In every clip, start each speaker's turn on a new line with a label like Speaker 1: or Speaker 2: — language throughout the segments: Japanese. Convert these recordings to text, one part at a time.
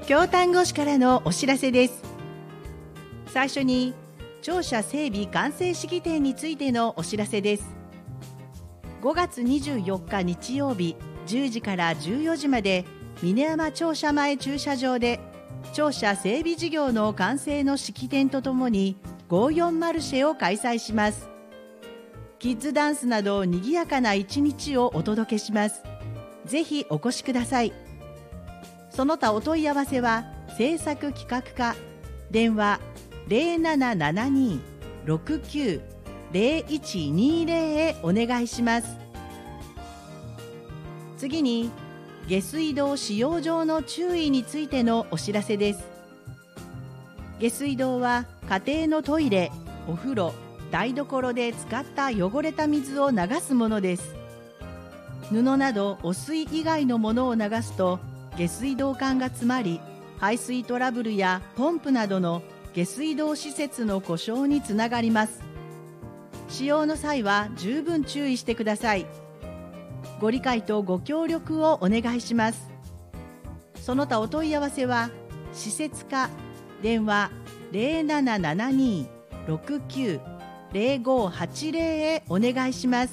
Speaker 1: 京丹後市からのお知らせです。最初に庁舎整備完成式典についてのお知らせです。5月24日日曜日10時から14時まで峰山庁舎前駐車場で庁舎整備事業の完成の式典とともに54マルシェを開催します。キッズダンスなど賑やかな一日をお届けします。ぜひお越しください。その他お問い合わせは制作企画課電話 0772-69-0120 へお願いします。次に下水道使用上の注意についてのお知らせです。下水道は家庭のトイレ、お風呂、台所で使った汚れた水を流すものです。布など汚水以外のものを流すと下水道管が詰まり、排水トラブルやポンプなどの下水道施設の故障につながります。使用の際は十分注意してください。ご理解とご協力をお願いします。その他お問い合わせは施設課電話 0772-69-0580 へお願いします。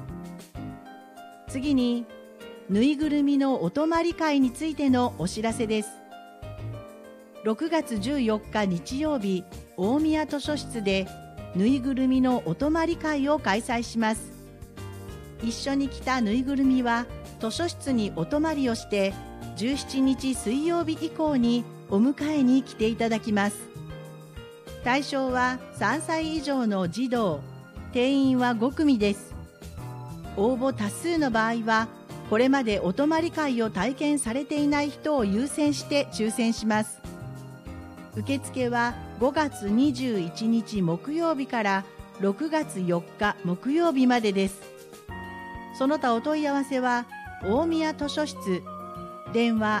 Speaker 1: 次にぬいぐるみのお泊まり会についてのお知らせです。6月14日日曜日大宮図書室でぬいぐるみのお泊まり会を開催します。一緒に来たぬいぐるみは図書室にお泊まりをして17日水曜日以降にお迎えに来ていただきます。対象は3歳以上の児童、定員は5組です。応募多数の場合はこれまでお泊まり会を体験されていない人を優先して抽選します。受付は5月21日木曜日から6月4日木曜日までです。その他お問い合わせは大宮図書室電話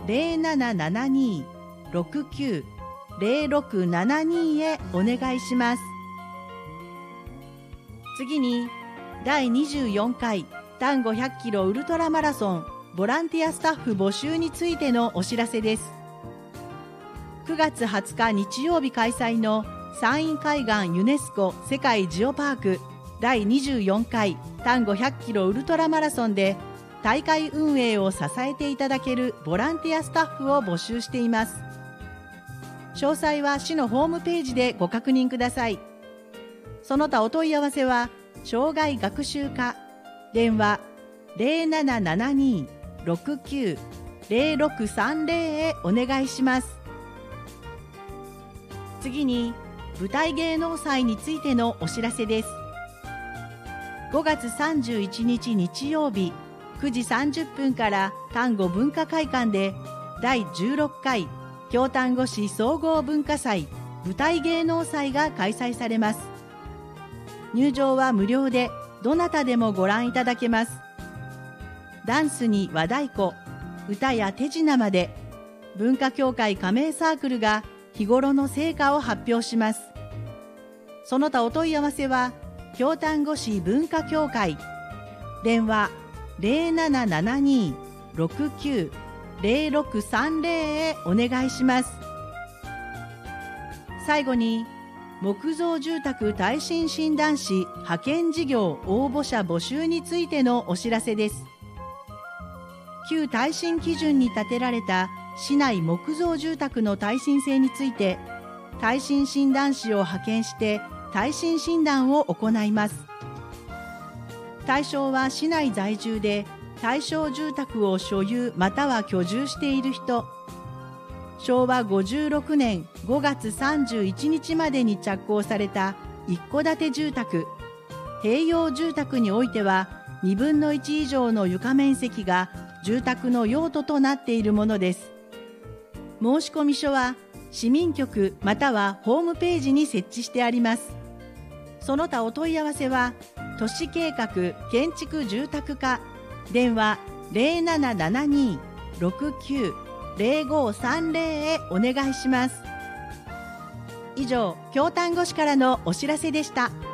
Speaker 1: 0772-69-0672 へお願いします。次に第24回丹後100キロウルトラマラソンボランティアスタッフ募集についてのお知らせです。9月20日日曜日開催の山陰海岸ユネスコ世界ジオパーク第24回丹後100キロウルトラマラソンで大会運営を支えていただけるボランティアスタッフを募集しています。詳細は市のホームページでご確認ください。その他お問い合わせは障害学習課電話 0772-69-0630 へお願いします。次に舞台芸能祭についてのお知らせです。5月31日日曜日9時30分から丹後文化会館で第16回京丹後市総合文化祭舞台芸能祭が開催されます。入場は無料でどなたでもご覧いただけます。ダンスに和太鼓、歌や手品まで文化協会加盟サークルが日頃の成果を発表します。その他お問い合わせは京丹後市文化協会電話 0772-69-0630 へお願いします。最後に木造住宅耐震診断士派遣事業応募者募集についてのお知らせです。旧耐震基準に建てられた市内木造住宅の耐震性について耐震診断士を派遣して耐震診断を行います。対象は市内在住で対象住宅を所有または居住している人、昭和56年5月31日までに着工された一戸建て住宅、併用住宅においては2分の1以上の床面積が住宅の用途となっているものです。申込書は市民局またはホームページに設置してあります。その他お問い合わせは都市計画建築住宅課電話 0772-69-0530 へお願いします。以上、京丹後市からのお知らせでした。